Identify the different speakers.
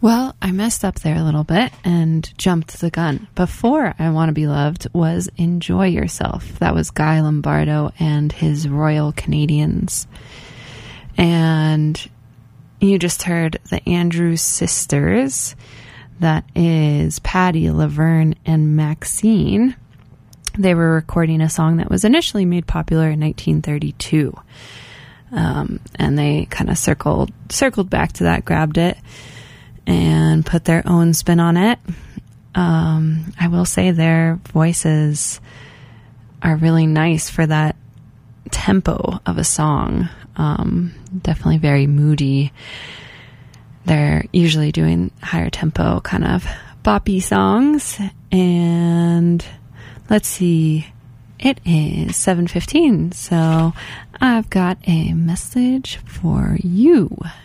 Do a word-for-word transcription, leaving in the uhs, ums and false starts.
Speaker 1: Well, I messed up there a little bit and jumped the gun. Before I Want to Be Loved was Enjoy Yourself. That was Guy Lombardo and his Royal Canadians. And you just heard the Andrews Sisters. That is Patty, Laverne, and Maxine. They were recording a song that was initially made popular in nineteen thirty-two. Um, and they kind of circled, circled back to that, grabbed it, and put their own spin on it. Um, I will say their voices are really nice for that tempo of a song. Um, definitely very moody. They're usually doing higher tempo kind of boppy songs. And let's see, it is seven fifteen, so I've got a message for you.